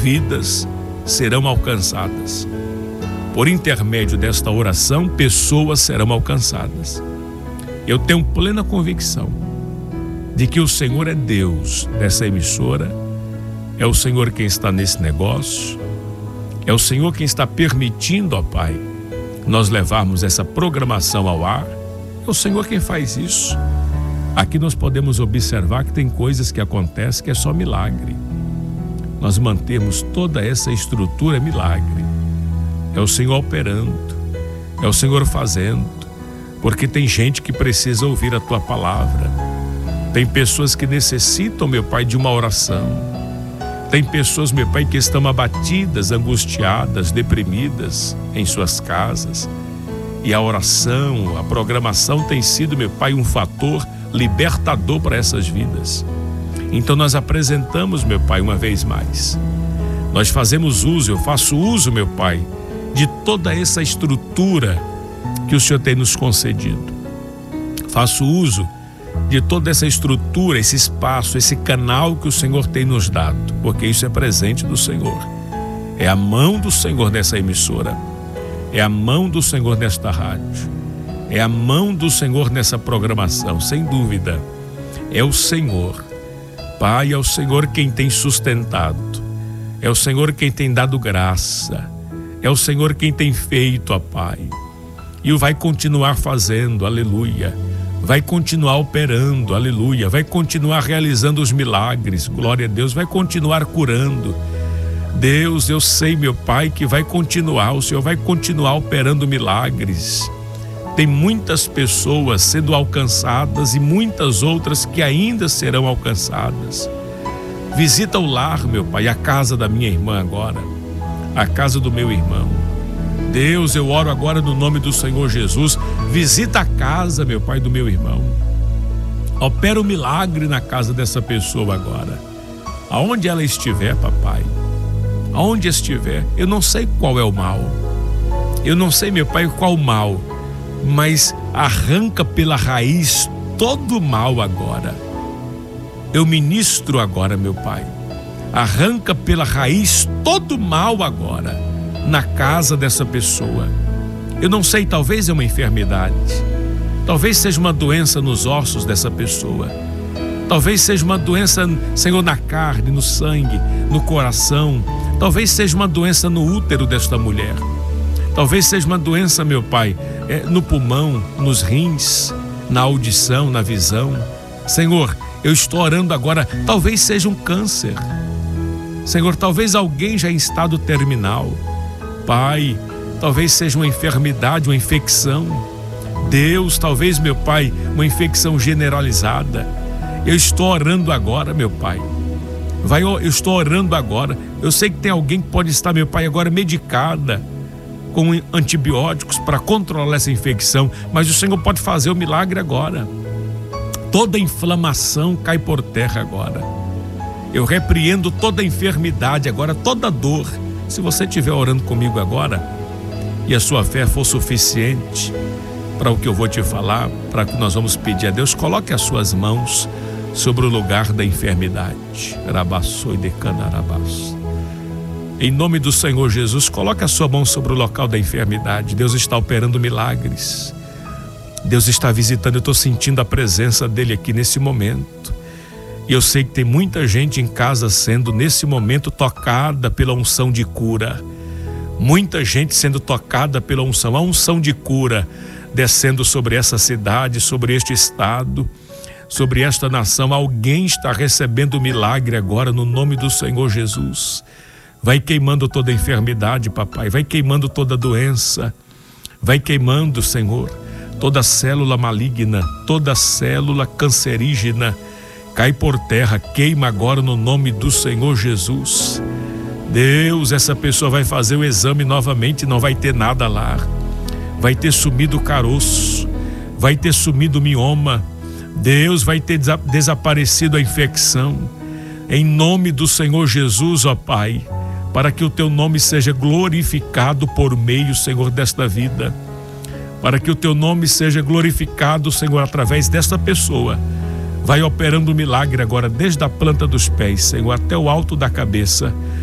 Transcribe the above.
vidas serão alcançadas. Por intermédio desta oração, pessoas serão alcançadas. Eu tenho plena convicção de que o Senhor é Deus dessa emissora, é o Senhor quem está nesse negócio, é o Senhor quem está permitindo, ó Pai, nós levarmos essa programação ao ar, é o Senhor quem faz isso. Aqui nós podemos observar que tem coisas que acontecem que é só milagre. Nós mantemos toda essa estrutura milagre. É o Senhor operando, é o Senhor fazendo, porque tem gente que precisa ouvir a Tua palavra. Tem pessoas que necessitam, meu Pai, de uma oração. Tem pessoas, meu Pai, que estão abatidas, angustiadas, deprimidas em suas casas. E a oração, a programação tem sido, meu Pai, um fator libertador para essas vidas. Então nós apresentamos, meu Pai, uma vez mais. Nós fazemos uso, eu faço uso, meu Pai, de toda essa estrutura que o Senhor tem nos concedido. Faço uso de toda essa estrutura, esse espaço, esse canal que o Senhor tem nos dado, porque isso é presente do Senhor. É a mão do Senhor nessa emissora, é a mão do Senhor nesta rádio, é a mão do Senhor nessa programação, sem dúvida. É o Senhor, Pai, é o Senhor quem tem sustentado, é o Senhor quem tem dado graça, é o Senhor quem tem feito, ó Pai, e o vai continuar fazendo, aleluia. Vai continuar operando, aleluia, vai continuar realizando os milagres, glória a Deus, vai continuar curando. Deus, eu sei, meu Pai, que vai continuar, o Senhor vai continuar operando milagres. Tem muitas pessoas sendo alcançadas e muitas outras que ainda serão alcançadas. Visita o lar, meu Pai, a casa da minha irmã agora, a casa do meu irmão. Deus, eu oro agora no nome do Senhor Jesus, visita a casa, meu Pai, do meu irmão. Opera o milagre na casa dessa pessoa agora. Aonde ela estiver, papai, aonde estiver, eu não sei qual é o mal. Eu não sei, meu Pai, qual o mal, mas arranca pela raiz todo o mal agora. Eu ministro agora, meu Pai. Arranca pela raiz todo o mal agora na casa dessa pessoa. Eu não sei, talvez é uma enfermidade, talvez seja uma doença nos ossos dessa pessoa, talvez seja uma doença, Senhor, na carne, no sangue, no coração, talvez seja uma doença no útero desta mulher, talvez seja uma doença, meu Pai, no pulmão, nos rins, na audição, na visão. Senhor, eu estou orando agora, talvez seja um câncer, Senhor, talvez alguém já em estado terminal. Pai, talvez seja uma enfermidade, uma infecção. Deus, talvez, meu Pai, uma infecção generalizada. Eu estou orando agora, meu Pai. Eu estou orando agora. Eu sei que tem alguém que pode estar, meu Pai, agora medicada com antibióticos para controlar essa infecção, mas o Senhor pode fazer o milagre agora. Toda inflamação cai por terra agora. Eu repreendo toda enfermidade agora, toda dor. Se você estiver orando comigo agora e a sua fé for suficiente para o que eu vou te falar, para o que nós vamos pedir a Deus, coloque as suas mãos sobre o lugar da enfermidade. Em nome do Senhor Jesus, coloque a sua mão sobre o local da enfermidade. Deus está operando milagres. Deus está visitando, eu estou sentindo a presença dele aqui nesse momento. E eu sei que tem muita gente em casa sendo nesse momento tocada pela unção de cura. Muita gente sendo tocada pela unção, a unção de cura descendo sobre essa cidade, sobre este estado, sobre esta nação. Alguém está recebendo milagre agora no nome do Senhor Jesus. Vai queimando toda enfermidade, papai, vai queimando toda doença, vai queimando, Senhor, toda célula maligna, toda célula cancerígena. Cai por terra, queima agora no nome do Senhor Jesus. Deus, essa pessoa vai fazer o exame novamente, não vai ter nada lá. Vai ter sumido o caroço, vai ter sumido o mioma. Deus, vai ter desaparecido a infecção. Em nome do Senhor Jesus, ó Pai, para que o teu nome seja glorificado por meio, Senhor, desta vida. Para que o teu nome seja glorificado, Senhor, através desta pessoa. Vai operando o milagre agora, desde a planta dos pés, Senhor, até o alto da cabeça.